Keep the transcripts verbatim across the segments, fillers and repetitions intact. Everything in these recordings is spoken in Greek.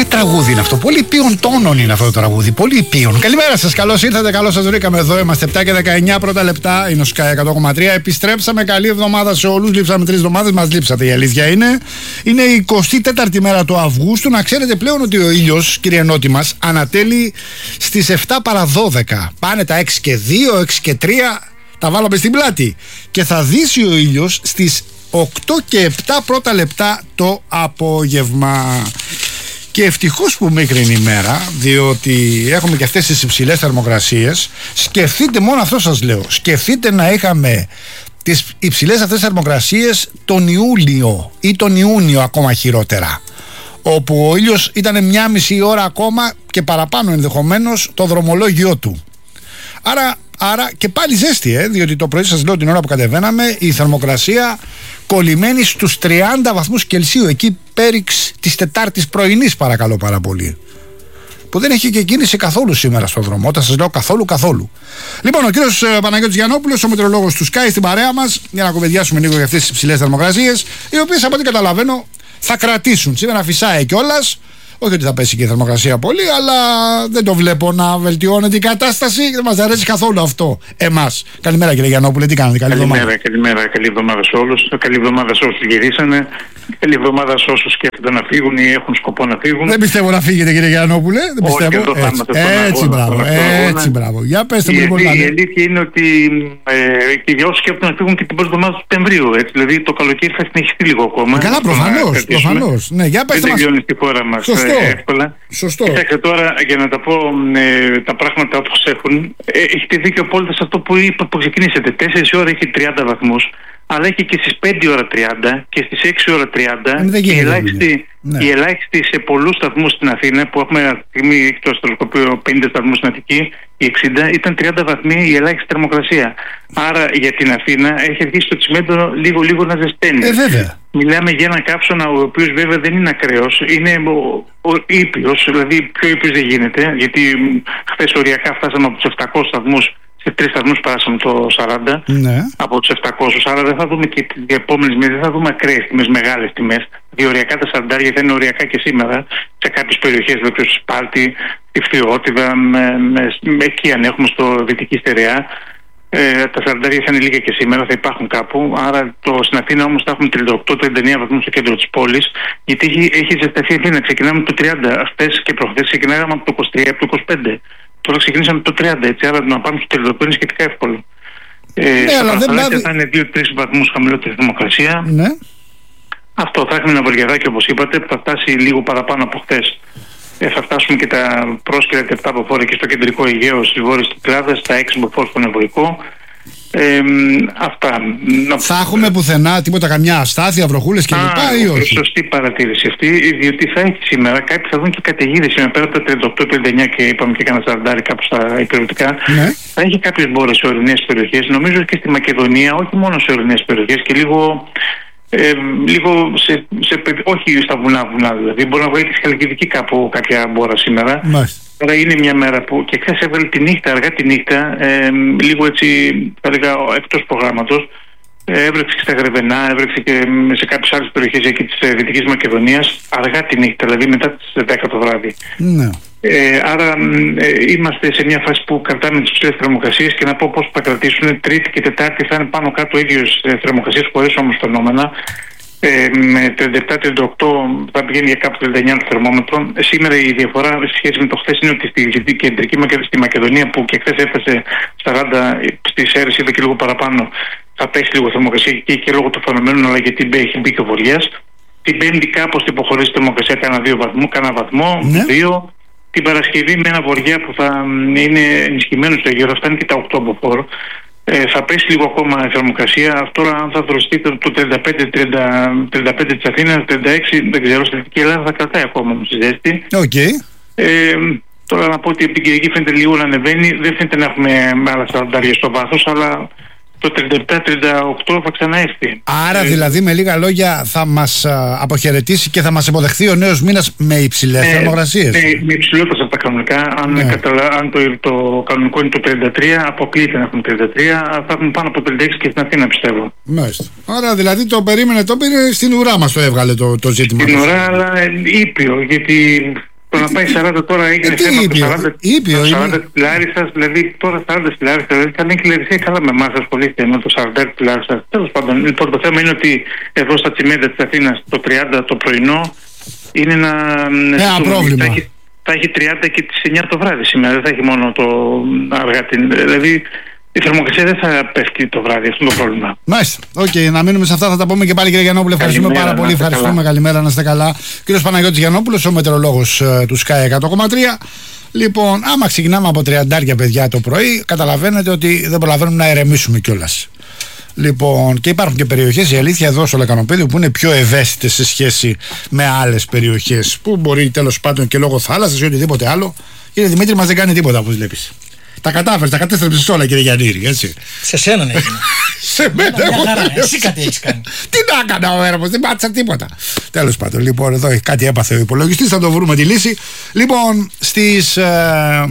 τραγούδι είναι αυτό. Πολύ ποιον τόνων είναι αυτό το τραγούδι. Πολύ ποιον. Καλημέρα σας. Καλώς ήρθατε. Καλώς σας βρήκαμε εδώ. Είμαστε επτά και δεκαεννιά πρώτα λεπτά. Είναι ο Sky εκατό κόμμα τρία. Επιστρέψαμε. Καλή εβδομάδα σε όλους. Λείψαμε τρεις εβδομάδες. Μας λείψατε. Η αλήθεια είναι. Είναι η εικοστή τέταρτη μέρα του Αυγούστου. Να ξέρετε πλέον ότι ο ήλιος, κύριε Νότη μας, ανατέλει στις επτά παρά δώδεκα. Πάνε τα έξι και δύο, έξι και τρία. Τα βάλαμε στην πλάτη. Και θα δύσει ο ήλιος στις οκτώ και επτά πρώτα λεπτά το απόγευμα. Και ευτυχώς που μίκρινη ημέρα, διότι έχουμε και αυτές τις υψηλές θερμοκρασίες. Σκεφτείτε, μόνο αυτό σας λέω, σκεφτείτε να είχαμε τις υψηλές αυτές θερμοκρασίες τον Ιούλιο ή τον Ιούνιο, ακόμα χειρότερα, όπου ο ήλιος ήταν μια μισή ώρα ακόμα και παραπάνω ενδεχομένως το δρομολόγιο του. Άρα, άρα και πάλι ζέστη, ε, διότι το πρωί σας λέω την ώρα που κατεβαίναμε η θερμοκρασία κολλημένη στους τριάντα βαθμούς Κελσίου, εκεί πέριξ της Τετάρτης πρωινής, παρακαλώ πάρα πολύ, που δεν έχει και κίνηση καθόλου σήμερα στο δρόμο. Όταν σας λέω καθόλου, καθόλου. Λοιπόν, ο κύριος Παναγιώτης Γιαννόπουλος, ο μετεωρολόγος του Sky, στην παρέα μας, για να κουβεντιάσουμε λίγο για αυτές τις υψηλές θερμοκρασίες, οι οποίες από ό,τι καταλαβαίνω θα κρατήσουν. Σήμερα φυσάει κιόλας. Όχι ότι θα πέσει και η θερμοκρασία πολύ, αλλά δεν το βλέπω να βελτιώνεται η κατάσταση. Δεν μας αρέσει καθόλου αυτό εμάς. Καλημέρα, κύριε Γιαννόπουλε, τι κάνετε? Καλή καλημέρα, εβδομάδα. καλημέρα, καλή εβδομάδα σε όλους. Καλή εβδομάδα σε όσους γυρίσανε. Καλή εβδομάδα σε όσους σκέφτονται να φύγουν ή έχουν σκοπό να φύγουν. Δεν πιστεύω να φύγετε, κύριε Γιαννόπουλε. Δεν Όχι, πιστεύω. εδώ Έτσι, αγώνα, έτσι, μπράβο. Έτσι, μπράβο. Για πέστε μου, η, η αλήθεια είναι ότι ε, και για όσους σκέφτονται να φύγουν και την πρώτη εβδομάδα του Σεπτεμβρίου. Έτσι, δηλαδή το καλοκαίρι θα συνεχιστεί λίγο ακόμα. Ε, καλά, προφανώς. προφανώς. Ναι, για πέστε δεν μας. τελειώνει στη χώρα μας εύκολα. Σωστό. Κοιτάξτε τώρα, για να τα πω ε, τα πράγματα όπως έχουν, ε, έχετε δίκιο απόλυτα σε αυτό που είπα που ξεκινήσατε. τέσσερις ώρα έχει τριάντα βαθμούς, αλλά έχει και στις πέντε ώρα τριάντα και στις έξι ώρα τριάντα. Ε, και η ελάχιστη, ναι. η ελάχιστη σε πολλούς σταθμούς στην Αθήνα, που έχουμε αυτή τη στιγμή, έχει το αστρολοκοπείο πενήντα σταθμούς στην Αττική, η εξήντα, ήταν τριάντα βαθμοί η ελάχιστη θερμοκρασία. Άρα για την Αθήνα έχει αρχίσει το τσιμέντο λίγο-λίγο να ζεσταίνει. Ε, βέβαια. Μιλάμε για έναν καύσωνα ο οποίος βέβαια δεν είναι ακραίος, είναι ο, ο ήπιος, δηλαδή πιο ήπιος δεν γίνεται, γιατί χθες οριακά φτάσαμε από τους επτακόσιους σταθμούς, σε τρεις σταθμούς περάσαμε το σαράντα, ναι. Από τους επτακόσιους, άρα δεν θα δούμε και τις επόμενες μέρες, δεν θα δούμε ακραίες τιμές, μεγάλες τιμές, διοριακά τα σαραντάρια θα είναι οριακά και σήμερα, σε κάποιες περιοχές, δηλαδή στο Σπάρτη, στη Φθιώτιδα, με, με, με, εκεί αν έχουμε στο Δυτική Στερεά. Ε, τα σαραντάρια θα είναι λίγα και σήμερα, θα υπάρχουν κάπου. Άρα το, στην Αθήνα όμως θα έχουμε τριάντα οκτώ τριάντα εννέα βαθμούς στο κέντρο της πόλης, γιατί έχει, έχει ζεσταθεί η Αθήνα. Ξεκινάμε από το τριάντα. Χθες και προχθές ξεκινάγαμε από το είκοσι τρία, από το είκοσι πέντε. Τώρα ξεκινήσαμε από το τριάντα, έτσι. Άρα να πάμε στο τριάντα οκτώ είναι σχετικά εύκολο. Ε, ναι, στα παραθαλάσσια θα είναι δύο τρεις βαθμούς χαμηλότερη θερμοκρασία. Ναι. Αυτό θα έχουμε ένα βαριαδάκι, όπως είπατε, που θα φτάσει λίγο παραπάνω από χθες. Ε, θα φτάσουμε και τα πρόσκαιρα και επτά μποφόρ και στο κεντρικό Αιγαίο, στις βόρειες Κυκλάδες, στα έξι μποφόρ στον Ευρωϊκό. Ε, αυτά. Θα έχουμε πουθενά τίποτα, καμιά αστάθεια, βροχούλες κλπ. Ή όχι? Σωστή παρατήρηση αυτή, διότι θα έχει σήμερα, κάποιοι θα δουν και καταιγίδες σήμερα πέρα από τα τριάντα οκτώ τριάντα εννέα και είπαμε και κανένα σαραντάρι κάπου στα υπηρετικά. Ναι. Θα έχει κάποιες μπόρες σε ορεινές περιοχές, νομίζω και στη Μακεδονία, όχι μόνο σε ορεινές περιοχές και λίγο. Ε, λίγο σε, σε, όχι στα βουνά βουνά δηλαδή, μπορεί να βγάλει και στη Χαλκιδική κάπου κάποια μπόρα σήμερα. Τώρα είναι μια μέρα που και χθες έβγαλε τη νύχτα, αργά τη νύχτα, ε, λίγο έτσι θα έλεγα εκτός προγράμματος, ε, έβρεξε και στα Γρεβενά, έβρεξε και σε κάποιες άλλες περιοχές εκεί της ε, Δυτικής Μακεδονίας αργά τη νύχτα, δηλαδή μετά τις δέκα το βράδυ. Ναι. Ε, άρα ε, είμαστε σε μια φάση που κρατάμε τις ψηλές θερμοκρασίες και να πω πώς θα κρατήσουν. Τρίτη και Τετάρτη θα είναι πάνω κάτω ίδιες θερμοκρασίες χωρίς όμως φαινόμενα. Ε, με τριάντα επτά τριάντα οκτώ θα πηγαίνει για κάπου τριάντα εννέα το θερμόμετρο. Ε, σήμερα η διαφορά σε σχέση με το χθες είναι ότι στη κεντρική στη Μακεδονία, που και χθες έφτασε σαράντα, στις Σέρρες είδα και λίγο παραπάνω, θα πέσει λίγο θερμοκρασία και, και λόγω του φαινομένου, αλλά γιατί έχει μπει και ο βοριάς. Την Πέμπτη κάπως θα υποχωρήσει θερμοκρασία κάνα δύο βαθμού, κάνα βαθμό, ναι. δύο. Την Παρασκευή με ένα βοριά που θα είναι ενισχυμένο στο Αιγαίο, θα φτάνει και τα οκτώ μποφόρ. Ε, θα πέσει λίγο ακόμα η θερμοκρασία. Τώρα αν θα δροσιστεί το τριάντα πέντε τριάντα πέντε της Αθήνας, τριάντα έξι δεν ξέρω, στη Δυτική Ελλάδα θα κρατάει ακόμα όμως η ζέστη. Okay. Ε, τώρα να πω ότι από την Κυριακή φαίνεται λίγο να ανεβαίνει, δεν φαίνεται να έχουμε άλλα σαραντάρια στο βάθος, αλλά το τριάντα επτά τριάντα οκτώ θα ξαναέρθει. Άρα ε, δηλαδή με λίγα λόγια θα μας α, αποχαιρετήσει και θα μας υποδεχθεί ο νέος μήνας με υψηλές ε, θερμοκρασίες. Ναι, με υψηλότερες από τα κανονικά. Αν, ναι. καταλα... αν το, το κανονικό είναι το τριάντα τρία, αποκλείεται να έχουμε τριάντα τρία, θα έχουμε πάνω από τριάντα έξι και στην Αθήνα, πιστεύω. Μάλιστα. Άρα δηλαδή το περίμενε, το πήρε στην ουρά μας, το έβγαλε το, το ζήτημα. Στην ουρά, αλλά ήπιο, γιατί πάει σαράντα τώρα έγινε τι θέμα ήπιο, σαράντα, ήπιο, σαράντα της Λάρισσας, δηλαδή τώρα σαράντα της Λάρισσας, δηλαδή καλή κυκλερisia, καλά με εμάς ασχολείστε με το σαράντα της Λάρισσας. Τέλος πάντων, λοιπόν, το θέμα είναι ότι εδώ στα τσιμέντα της Αθήνας το τριάντα το πρωινό είναι ένα, ένα πρόβλημα. Θα έχει, θα έχει τριάντα και τις εννιά το βράδυ σήμερα, δεν θα έχει μόνο το αργά την, δηλαδή η θερμοκρασία δεν θα πέφτει το βράδυ, αυτό είναι το πρόβλημα. Μάλιστα. Οκ, okay, να μείνουμε σε αυτά, θα τα πούμε και πάλι, κύριε Γιαννόπουλε. Ευχαριστούμε Καλημέρα, πάρα πολύ. Ευχαριστούμε. Καλά. Καλημέρα, να είστε καλά. Κύριος Παναγιώτης Γιαννόπουλος, ο μετεωρολόγος ε, του Sky εκατό κόμμα τρία. Λοιπόν, άμα ξεκινάμε από τριάντα παιδιά το πρωί, καταλαβαίνετε ότι δεν προλαβαίνουμε να ερεμήσουμε κιόλας. Λοιπόν, και υπάρχουν και περιοχές, η αλήθεια εδώ στο Λεκανοπέδιο, που είναι πιο ευαίσθητες σε σχέση με άλλες περιοχές, που μπορεί τέλος πάντων και λόγω θάλασσας ή οτιδήποτε άλλο. Κύριε Δημήτρη, μας δεν κάνει τίποτα, όπως βλέπεις. Τα κατάφερες, τα κατέστρεψες όλα, κύριε Γιαννήρη, έτσι. Σε σένα ναι. Σε μένα εγώ. Εσύ κάτι έχεις κάνει. Τι να έκανα ο έρμος, δεν πάτησα τίποτα. Τέλος πάντων, λοιπόν, εδώ κάτι έπαθε ο υπολογιστής, θα το βρούμε τη λύση. Λοιπόν, στις... Ε,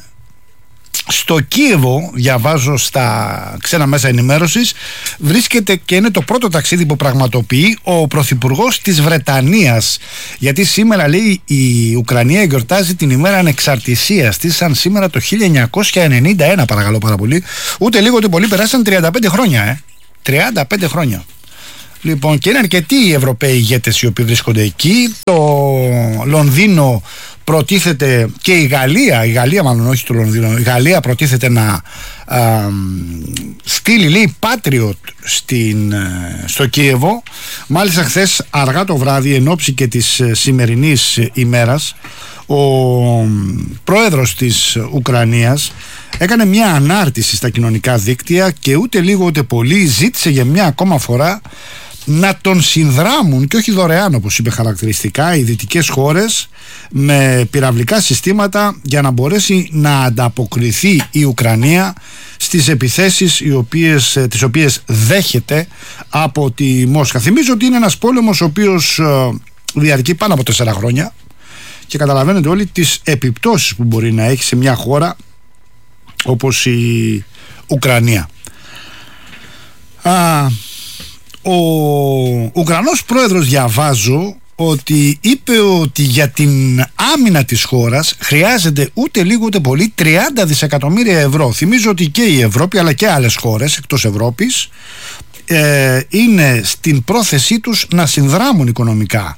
στο Κίεβο, διαβάζω στα ξένα μέσα ενημέρωσης, βρίσκεται και είναι το πρώτο ταξίδι που πραγματοποιεί ο Πρωθυπουργός της Βρετανίας. Γιατί σήμερα, λέει, η Ουκρανία εγκορτάζει την ημέρα ανεξαρτησίας της, σαν σήμερα το χίλια εννιακόσια ενενήντα ένα, παρακαλώ πάρα πολύ. Ούτε λίγο ούτε πολύ, περάσαν τριάντα πέντε χρόνια, ε. τριάντα πέντε χρόνια. Λοιπόν, και είναι αρκετοί οι Ευρωπαίοι ηγέτες οι οποίοι βρίσκονται εκεί. Το Λονδίνο προτίθεται, και η Γαλλία, η Γαλλία μάλλον, όχι το Λονδίνο, η Γαλλία προτίθεται να α, στείλει, λέει, Patriot στην, στο Κίεβο. Μάλιστα χθες αργά το βράδυ, εν ώψη και της σημερινής ημέρας, ο πρόεδρος της Ουκρανίας έκανε μια ανάρτηση στα κοινωνικά δίκτυα και ούτε λίγο ούτε πολύ ζήτησε για μια ακόμα φορά να τον συνδράμουν, και όχι δωρεάν όπως είπε χαρακτηριστικά, οι δυτικές χώρες με πυραυλικά συστήματα για να μπορέσει να ανταποκριθεί η Ουκρανία στις επιθέσεις οι οποίες, τις οποίες δέχεται από τη Μόσχα. Θυμίζω ότι είναι ένας πόλεμος ο οποίος διαρκεί πάνω από τέσσερα χρόνια και καταλαβαίνετε όλοι τις επιπτώσεις που μπορεί να έχει σε μια χώρα όπως η Ουκρανία. Α, ο Ουκρανός πρόεδρος, διαβάζω, ότι είπε ότι για την άμυνα της χώρας χρειάζεται ούτε λίγο ούτε πολύ τριάντα δισεκατομμύρια ευρώ. Θυμίζω ότι και η Ευρώπη αλλά και άλλες χώρες εκτός Ευρώπης ε, είναι στην πρόθεσή τους να συνδράμουν οικονομικά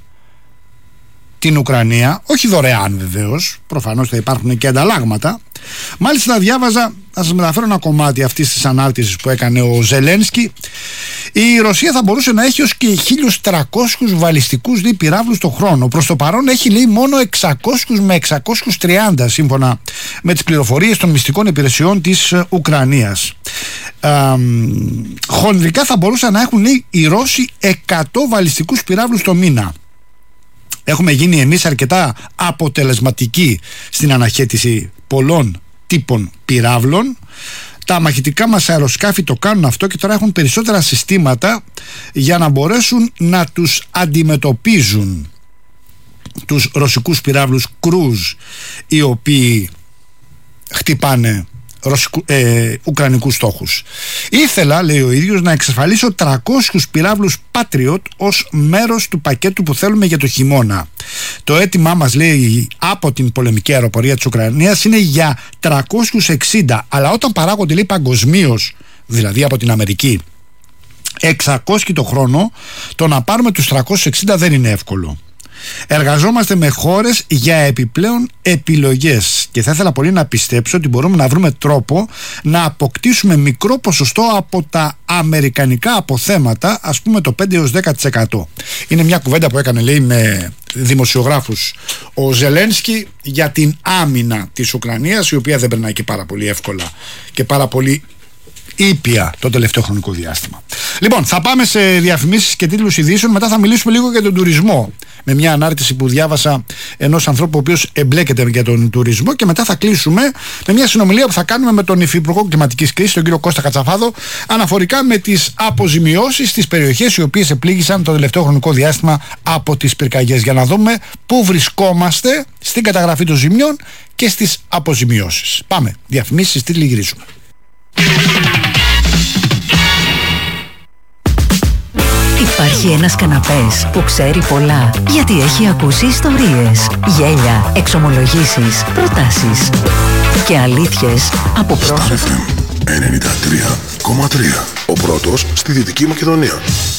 την Ουκρανία, όχι δωρεάν βεβαίως, προφανώς θα υπάρχουν και ανταλλάγματα. Μάλιστα διάβαζα, θα σας μεταφέρω ένα κομμάτι αυτής της ανάρτησης που έκανε ο Ζελένσκι. Η Ρωσία θα μπορούσε να έχει ως και χίλιους τριακόσιους βαλιστικούς δι πυράβλους το χρόνο. Προς το παρόν έχει, λέει, μόνο εξακόσιους με εξακόσιους τριάντα, σύμφωνα με τις πληροφορίες των μυστικών υπηρεσιών της Ουκρανίας. Ε, χονδρικά θα μπορούσαν να έχουν, λέει, οι Ρώσοι εκατό βαλιστικούς πυράβλους το μήνα. Έχουμε γίνει εμείς αρκετά αποτελεσματικοί στην αναχέτηση πολλών τύπων πυράβλων. Τα μαχητικά μας αεροσκάφη το κάνουν αυτό και τώρα έχουν περισσότερα συστήματα για να μπορέσουν να τους αντιμετωπίζουν τους ρωσικούς πυράβλους Κρούζ, οι οποίοι χτυπάνε ρωσικου, ε, ουκρανικούς στόχους. Ήθελα, λέει ο ίδιος, να εξασφαλίσω τριακόσιους πυράβλους Patriot ως μέρος του πακέτου που θέλουμε για το χειμώνα. Το αίτημά μας, λέει, από την πολεμική αεροπορία της Ουκρανίας είναι για τριακόσιους εξήντα, αλλά όταν παράγονται, λέει, παγκοσμίως, δηλαδή από την Αμερική, εξακόσιοι το χρόνο, το να πάρουμε τους τριακόσιους εξήντα δεν είναι εύκολο. Εργαζόμαστε με χώρες για επιπλέον επιλογές και θα ήθελα πολύ να πιστέψω ότι μπορούμε να βρούμε τρόπο να αποκτήσουμε μικρό ποσοστό από τα αμερικανικά αποθέματα, ας πούμε το πέντε έως δέκα τοις εκατό. Είναι μια κουβέντα που έκανε, λέει, με δημοσιογράφους ο Ζελένσκι για την άμυνα της Ουκρανίας, η οποία δεν περνάει και πάρα πολύ εύκολα και πάρα πολύ ήπια το τελευταίο χρονικό διάστημα. Λοιπόν, θα πάμε σε διαφημίσεις και τίτλους ειδήσεων. Μετά θα μιλήσουμε λίγο για τον τουρισμό, με μια ανάρτηση που διάβασα ενός ανθρώπου ο οποίος εμπλέκεται για τον τουρισμό, και μετά θα κλείσουμε με μια συνομιλία που θα κάνουμε με τον Υφυπουργό Κλιματικής Κρίσης, τον κύριο Κώστα Κατσαφάδο, αναφορικά με τις αποζημιώσεις στις περιοχές οι οποίες επλήγησαν το τελευταίο χρονικό διάστημα από τις πυρκαγιές, για να δούμε πού βρισκόμαστε στην καταγραφή των ζημιών και στις αποζημιώσεις. Πάμε, διαφημίσεις, τίτλοι, γυρίζουμε. Υπάρχει ένας καναπές που ξέρει πολλά, γιατί έχει ακούσει ιστορίες, γέλια, εξομολογήσεις, προτάσεις και αλήθειες από πρόσωπα. εφ εμ ενενήντα τρία κόμμα τρία. Ο πρώτος στη Δυτική Μακεδονία.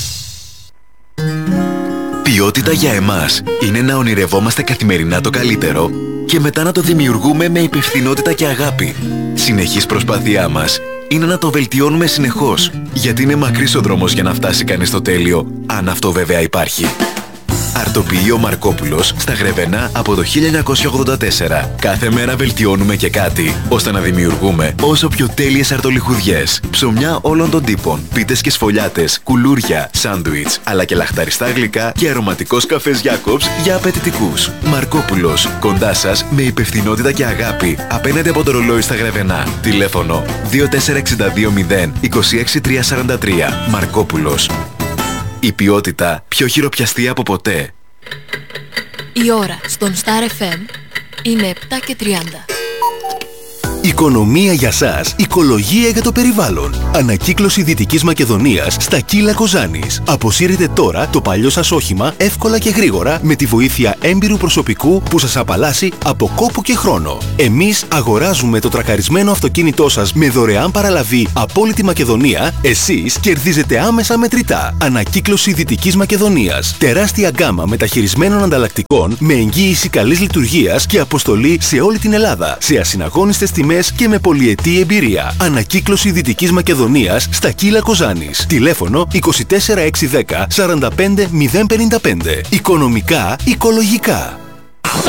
Ποιότητα για εμάς είναι να ονειρευόμαστε καθημερινά το καλύτερο και μετά να το δημιουργούμε με υπευθυνότητα και αγάπη. Συνεχής προσπάθειά μας είναι να το βελτιώνουμε συνεχώς, γιατί είναι μακρύς ο δρόμος για να φτάσει κανείς στο τέλειο, αν αυτό βέβαια υπάρχει. Αρτοποιείο Μαρκόπουλος στα Γρεβενά από το χίλια εννιακόσια ογδόντα τέσσερα. Κάθε μέρα βελτιώνουμε και κάτι, ώστε να δημιουργούμε όσο πιο τέλειες αρτολιχουδιές. Ψωμιά όλων των τύπων, πίτες και σφολιάτες, κουλούρια, σάντουιτς, αλλά και λαχταριστά γλυκά και αρωματικός καφές Jacobs για απαιτητικούς. Μαρκόπουλος, κοντά σας με υπευθυνότητα και αγάπη, απέναντι από το ρολόι στα Γρεβενά. Τηλέφωνο δύο τέσσερα έξι δύο μηδέν είκοσι έξι τριακόσια σαράντα τρία. Μαρκόπουλος. Η ποιότητα πιο χειροπιαστή από ποτέ. Η ώρα στον Star εφ εμ είναι επτά και τριάντα. Οικονομία για σας, οικολογία για το περιβάλλον. Ανακύκλωση Δυτικής Μακεδονίας στα Κύλα Κοζάνης. Αποσύρετε τώρα το παλιό σας όχημα εύκολα και γρήγορα με τη βοήθεια έμπειρου προσωπικού που σας απαλλάσσει από κόπο και χρόνο. Εμείς αγοράζουμε το τρακαρισμένο αυτοκίνητό σας με δωρεάν παραλαβή από όλη τη Μακεδονία. Εσείς κερδίζετε άμεσα μετρητά. Ανακύκλωση Δυτικής Μακεδονίας. Τεράστια γκάμα μεταχειρισμένων ανταλλακτικών με εγγύηση καλής λειτουργίας και αποστολή σε όλη την Ελλάδα. Σε ασυναγώνιστες τιμές και με πολυετή εμπειρία. Ανακύκλωση Δυτικής Μακεδονίας στα Κύλα Κοζάνης. Τηλέφωνο είκοσι τέσσερα έξι δέκα σαράντα πέντε μηδέν πενήντα πέντε. Οικονομικά, οικολογικά.